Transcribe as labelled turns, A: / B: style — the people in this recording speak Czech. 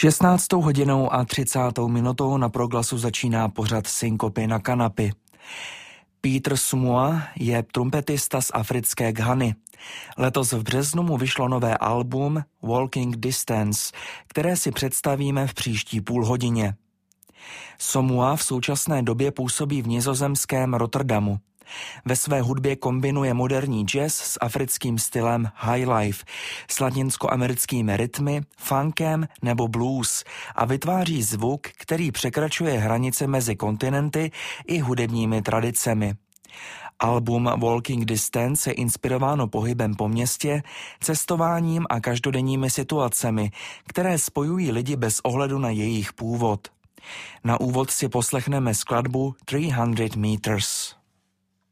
A: 16:30 na Proglasu začíná pořad Synkopy na kanapy. Peter Sumua je trumpetista z africké Ghany. Letos v březnu mu vyšlo nové album Walking Distance, které si představíme v příští půlhodině. Sumua v současné době působí v nizozemském Rotterdamu. Ve své hudbě kombinuje moderní jazz s africkým stylem highlife, s latinskoamerickými rytmy, funkem nebo blues a vytváří zvuk, který překračuje hranice mezi kontinenty i hudebními tradicemi. Album Walking Distance je inspirováno pohybem po městě, cestováním a každodenními situacemi, které spojují lidi bez ohledu na jejich původ. Na úvod si poslechneme skladbu 300 Meters.